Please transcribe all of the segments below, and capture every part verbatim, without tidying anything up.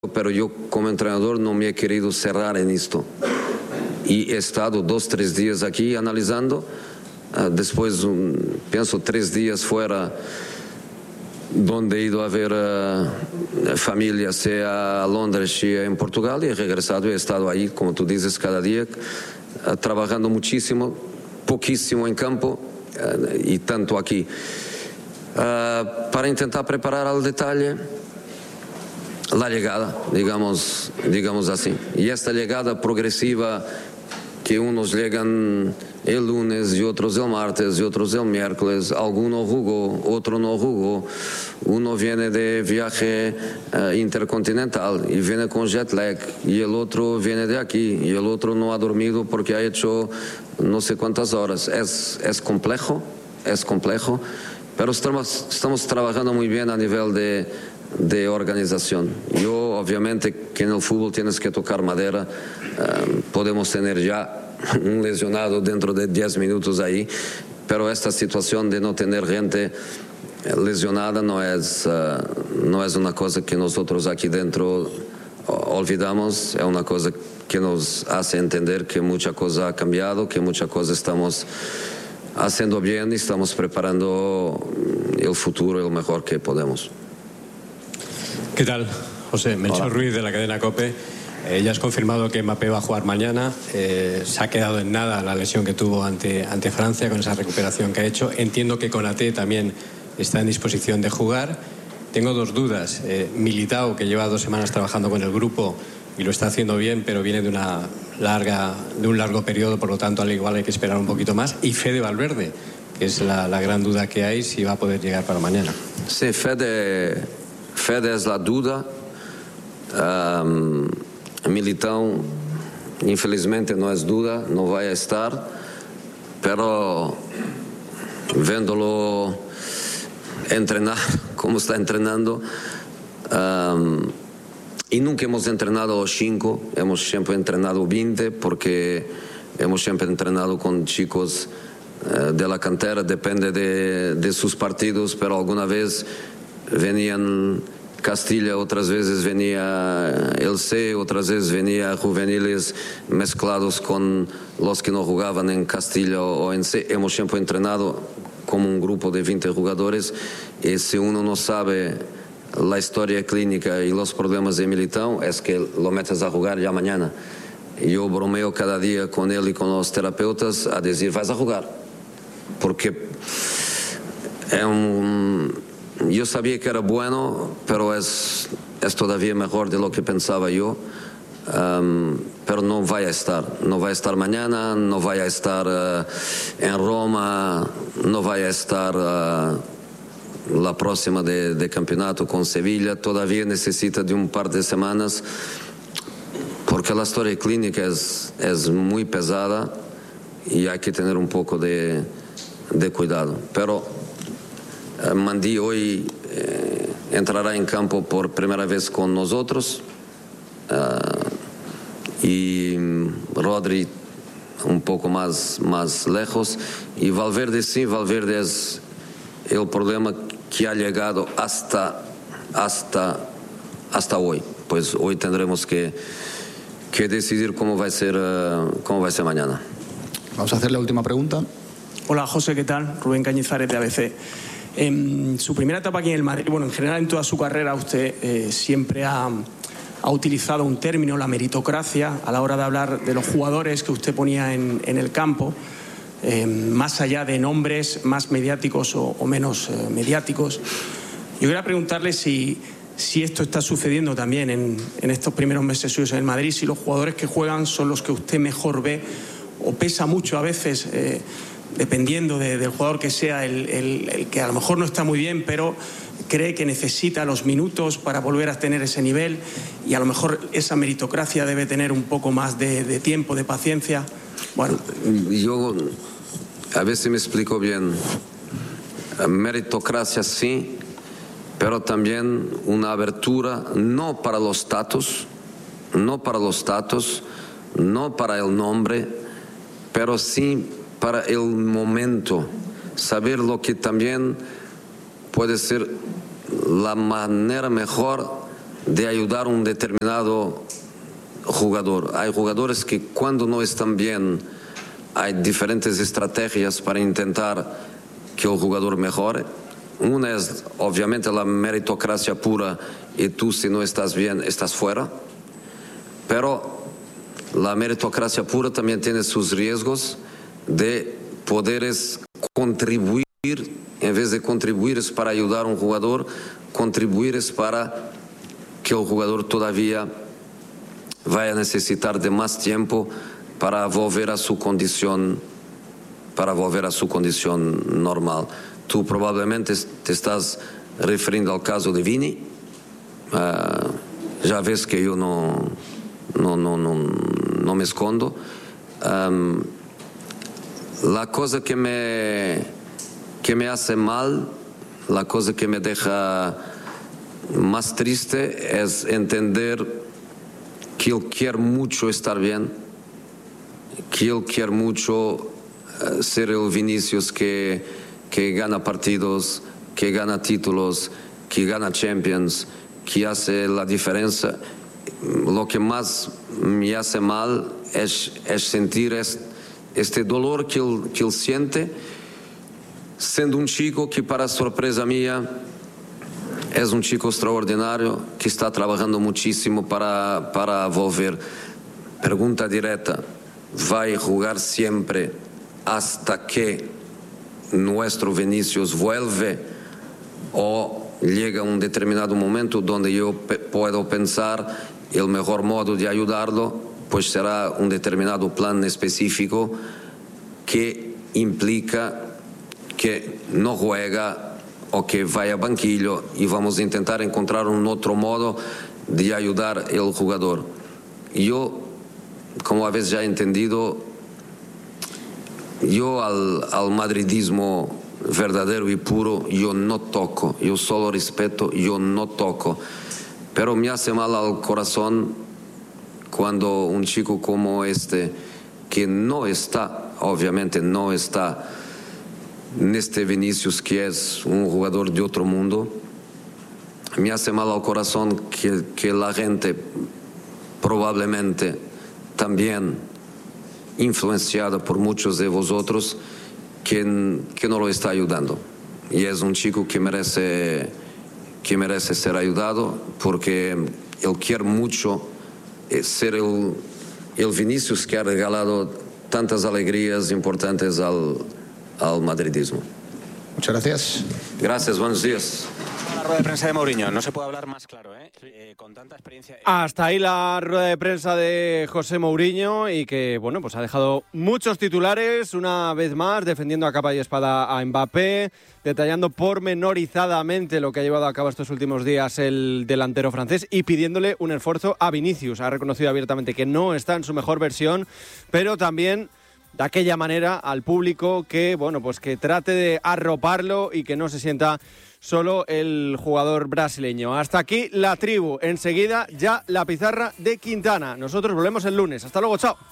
pero yo como entrenador no me he querido cerrar en esto. Y he estado dos, tres días aquí analizando, uh, después um, pienso tres días fuera donde he ido a ver uh, familia, sea a Londres, sea en Portugal, y he regresado y he estado ahí, como tú dices, cada día, uh, trabajando muchísimo, poquísimo en campo uh, y tanto aquí. Uh, para intentar preparar al detalle la llegada, digamos, digamos así. Y esta llegada progresiva, que unos llegan el lunes y otros el martes y otros el miércoles, alguno jugó, otro no jugó, uno viene de viaje uh, intercontinental y viene con jet lag, y el otro viene de aquí, y el otro no ha dormido porque ha hecho no sé cuántas horas. Es, es complejo, es complejo, pero estamos, estamos trabajando muy bien a nivel de de organización. Yo, obviamente, que en el fútbol tienes que tocar madera, um, podemos tener ya un lesionado dentro de diez minutos ahí, pero esta situación de no tener gente lesionada no es, uh, no es una cosa que nosotros aquí dentro olvidamos, es una cosa que nos hace entender que mucha cosa ha cambiado, que mucha cosa estamos haciendo bien y estamos preparando el futuro lo mejor que podemos. ¿Qué tal, José? Melchor Hola. Ruiz, de la cadena COPE. Eh, ya has confirmado que Mbappé va a jugar mañana. Eh, se ha quedado en nada la lesión que tuvo ante, ante Francia, con esa recuperación que ha hecho. Entiendo que Konaté también está en disposición de jugar. Tengo dos dudas. Eh, Militao, que lleva dos semanas trabajando con el grupo y lo está haciendo bien, pero viene de, una larga, de un largo periodo, por lo tanto, al igual hay que esperar un poquito más. Y Fede Valverde, que es la, la gran duda que hay, si va a poder llegar para mañana. Sí, Fede... Fede es la duda. um, Militão infelizmente no es duda, no va a estar, pero viéndolo entrenar como está entrenando, um, y nunca hemos entrenado cinco, hemos siempre entrenado veinte, porque hemos siempre entrenado con chicos uh, de la cantera, depende de, de sus partidos, pero alguna vez venían Castilla, otras veces venía el C, otras veces venía juveniles mezclados con los que no jugaban en Castilla o en C. Hemos siempre entrenado como un grupo de veinte jugadores, y si uno no sabe la historia clínica y los problemas de Militão, es que lo metes a jugar ya mañana. Yo bromeo cada día con él y con los terapeutas a decir, vas a jugar, porque es un... Yo sabía que era bueno, pero es, es todavía mejor de lo que pensaba yo. Um, pero no vaya a estar, no va a estar mañana, no vaya a estar uh, en Roma, no vaya a estar uh, la próxima de, de campeonato con Sevilla. Todavía necesita de un par de semanas, porque la historia clínica es, es muy pesada y hay que tener un poco de, de cuidado. Pero Mandi hoy eh, entrará en campo por primera vez con nosotros, uh, y Rodri un poco más, más lejos, y Valverde sí, Valverde es el problema que ha llegado hasta, hasta, hasta hoy. Pues hoy tendremos que, que decidir cómo va a ser, uh, cómo va a ser mañana. Vamos a hacer la última pregunta. Hola José, ¿qué tal? Rubén Cañizares, de A B C. En su primera etapa aquí en el Madrid, bueno, en general en toda su carrera, usted eh, siempre ha, ha utilizado un término, la meritocracia, a la hora de hablar de los jugadores que usted ponía en, en el campo, eh, más allá de nombres más mediáticos o, o menos eh, mediáticos. Yo quería preguntarle si, si esto está sucediendo también en, en estos primeros meses suyos en el Madrid, si los jugadores que juegan son los que usted mejor ve, o pesa mucho a veces... Eh, dependiendo de, del jugador que sea, el, el, el que a lo mejor no está muy bien, pero cree que necesita los minutos para volver a tener ese nivel, y a lo mejor esa meritocracia debe tener un poco más de, de tiempo, de paciencia. Bueno, yo a veces me explico bien. Meritocracia sí, pero también una abertura no para los status, no para los status, no para el nombre, pero sí para el momento, saber lo que también puede ser la manera mejor de ayudar a un determinado jugador. Hay jugadores que cuando no están bien hay diferentes estrategias para intentar que el jugador mejore. Una es obviamente la meritocracia pura y tú si no estás bien estás fuera, pero la meritocracia pura también tiene sus riesgos de poderes contribuir, en vez de contribuir es para ayudar a un jugador, contribuir es para que el jugador todavía vaya a necesitar de más tiempo para volver a su condición, para volver a su condición normal. Tú probablemente te estás refiriendo al caso de Vini. Uh, ya ves que yo no, no, no, no, no me escondo. Um, la cosa que me, que me hace mal, la cosa que me deja más triste es entender que él quiere mucho estar bien, que él quiere mucho uh, ser el Vinicius que, que gana partidos, que gana títulos, que gana Champions, que hace la diferencia. Lo que más me hace mal es, es sentir este, este dolor que él, que él siente, siendo un chico que, para sorpresa mía, es un chico extraordinario, que está trabajando muchísimo para, para volver. Pregunta directa, ¿va a jugar siempre hasta que nuestro Vinicius vuelve o llega un determinado momento donde yo pe- puedo pensar el mejor modo de ayudarlo, pues será un determinado plan específico que implica que no juega o que vaya a banquillo y vamos a intentar encontrar un otro modo de ayudar al jugador. Yo, como habéis ya entendido, yo al, al madridismo verdadero y puro yo no toco, yo solo respeto, yo no toco, pero me hace mal al corazón cuando un chico como este, que no está, obviamente no está en este Vinicius, que es un jugador de otro mundo, me hace mal al corazón que, que la gente probablemente también influenciada por muchos de vosotros que, que no lo está ayudando. Y es un chico que merece, que merece ser ayudado, porque él quiere mucho ser el, el Vinicius que ha regalado tantas alegrías importantes al, al madridismo. Muchas gracias. Gracias, buenos días. La rueda de prensa de Mourinho, no se puede hablar más claro, ¿eh? Eh, con tanta experiencia. Hasta ahí la rueda de prensa de José Mourinho, y que, bueno, pues ha dejado muchos titulares, una vez más, defendiendo a capa y espada a Mbappé, detallando pormenorizadamente lo que ha llevado a cabo estos últimos días el delantero francés y pidiéndole un esfuerzo a Vinicius. Ha reconocido abiertamente que no está en su mejor versión, pero también de aquella manera al público que, bueno, pues que trate de arroparlo y que no se sienta solo el jugador brasileño. Hasta aquí la tribu. Enseguida ya la pizarra de Quintana. Nosotros volvemos el lunes. Hasta luego, chao.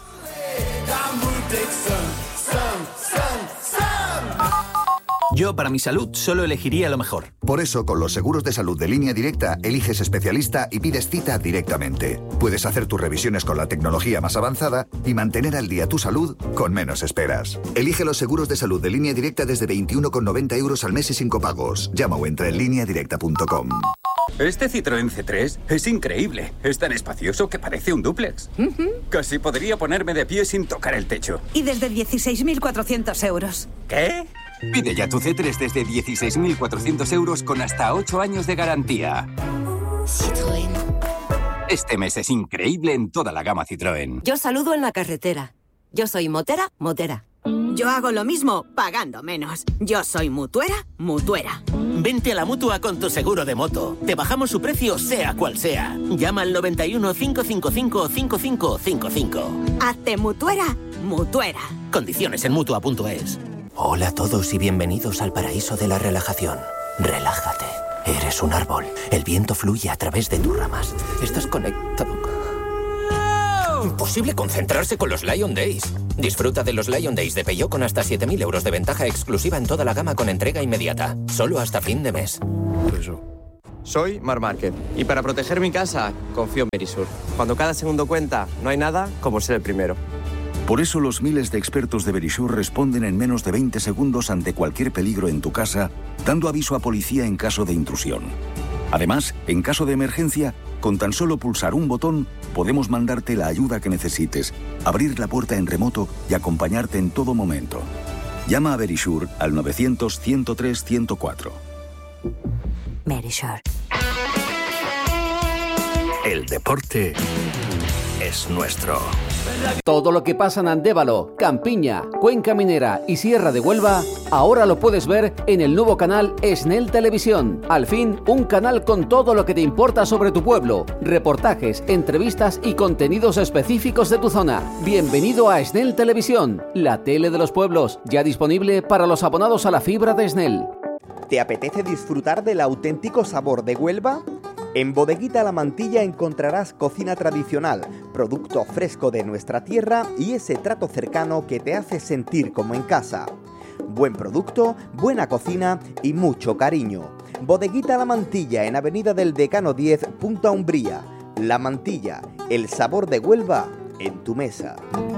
Yo, para mi salud, solo elegiría lo mejor. Por eso, con los seguros de salud de Línea Directa, eliges especialista y pides cita directamente. Puedes hacer tus revisiones con la tecnología más avanzada y mantener al día tu salud con menos esperas. Elige los seguros de salud de Línea Directa desde veintiuno con noventa euros al mes y sin copagos. Llama o entra en línea directa punto com. Este Citroën C tres es increíble. Es tan espacioso que parece un dúplex. Uh-huh. Casi podría ponerme de pie sin tocar el techo. Y desde dieciséis mil cuatrocientos euros. ¿Qué? Pide ya tu C tres desde dieciséis mil cuatrocientos euros con hasta ocho años de garantía. Citroën. Este mes es increíble en toda la gama Citroën. Yo saludo en la carretera. Yo soy motera, motera. Yo hago lo mismo, pagando menos. Yo soy mutuera, mutuera. Vente a la Mutua con tu seguro de moto. Te bajamos su precio sea cual sea. Llama al noventa y uno, cinco cinco cinco, cinco cinco cinco cinco. Hazte mutuera, mutuera. Condiciones en Mutua punto es. Hola a todos y bienvenidos al paraíso de la relajación. Relájate. Eres un árbol. El viento fluye a través de tus ramas. Estás conectado. Imposible concentrarse con los Lion Days. Disfruta de los Lion Days de Peugeot con hasta siete mil euros de ventaja exclusiva en toda la gama con entrega inmediata. Solo hasta fin de mes. Eso. Soy Marc Márquez y para proteger mi casa confío en Verisur. Cuando cada segundo cuenta, no hay nada como ser el primero. Por eso los miles de expertos de Verisur responden en menos de veinte segundos ante cualquier peligro en tu casa, dando aviso a policía en caso de intrusión. Además, en caso de emergencia, con tan solo pulsar un botón, podemos mandarte la ayuda que necesites, abrir la puerta en remoto y acompañarte en todo momento. Llama a Verisur al novecientos, ciento tres, ciento cuatro. Verisur. El deporte es nuestro. Todo lo que pasa en Andévalo, Campiña, Cuenca Minera y Sierra de Huelva, ahora lo puedes ver en el nuevo canal Esnel Televisión. Al fin, un canal con todo lo que te importa sobre tu pueblo. Reportajes, entrevistas y contenidos específicos de tu zona. Bienvenido a Esnel Televisión, la tele de los pueblos, ya disponible para los abonados a la fibra de Esnel. ¿Te apetece disfrutar del auténtico sabor de Huelva? En Bodeguita La Mantilla encontrarás cocina tradicional, producto fresco de nuestra tierra y ese trato cercano que te hace sentir como en casa. Buen producto, buena cocina y mucho cariño. Bodeguita La Mantilla en Avenida del Decano diez, Punta Umbría. La Mantilla, el sabor de Huelva en tu mesa.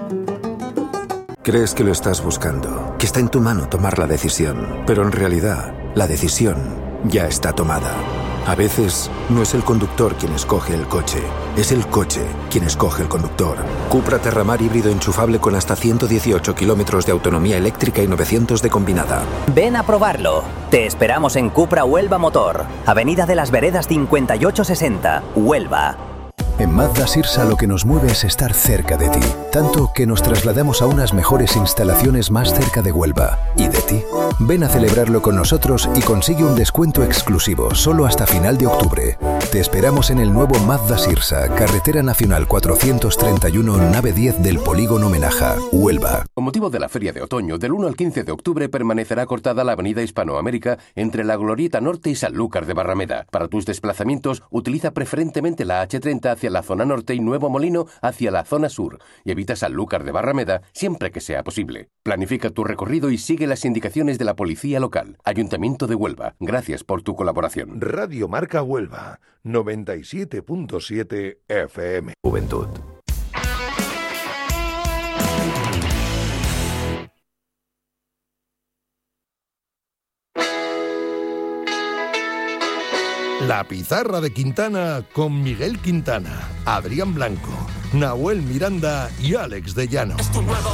Crees que lo estás buscando, que está en tu mano tomar la decisión, pero en realidad la decisión ya está tomada. A veces no es el conductor quien escoge el coche, es el coche quien escoge el conductor. Cupra Terramar híbrido enchufable con hasta ciento dieciocho kilómetros de autonomía eléctrica y novecientos de combinada. Ven a probarlo. Te esperamos en Cupra Huelva Motor, Avenida de las Veredas cincuenta y ocho sesenta, Huelva. En Mazda Sirsa lo que nos mueve es estar cerca de ti, tanto que nos trasladamos a unas mejores instalaciones más cerca de Huelva. ¿Y de ti? Ven a celebrarlo con nosotros y consigue un descuento exclusivo solo hasta final de octubre. Te esperamos en el nuevo Mazda Sirsa, Carretera Nacional cuatrocientos treinta y uno, nave diez del Polígono Menaja, Huelva. Con motivo de la Feria de Otoño, del uno al quince de octubre permanecerá cortada la avenida Hispanoamérica entre la Glorieta Norte y Sanlúcar de Barrameda. Para tus desplazamientos, utiliza preferentemente la hache treinta hacia la zona norte y Nuevo Molino hacia la zona sur y evita Sanlúcar de Barrameda siempre que sea posible. Planifica tu recorrido y sigue las indicaciones de la policía local. Ayuntamiento de Huelva, gracias por tu colaboración. Radio Marca Huelva, noventa y siete punto siete F M. Juventud. La Pizarra de Quintana con Miguel Quintana, Adrián Blanco, Nahuel Miranda y Alex de Llano.